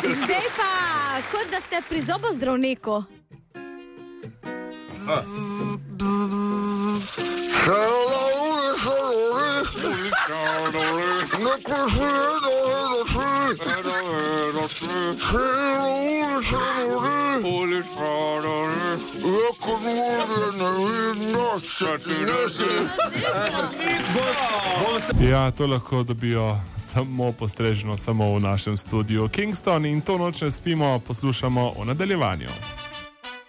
Zdaj pa, kot da ste pri zobozdravniku. Ja, to lahko dobijo samo postrežno, samo v našem studiu Kingston in to noč ne spimo, poslušamo v nadaljevanju.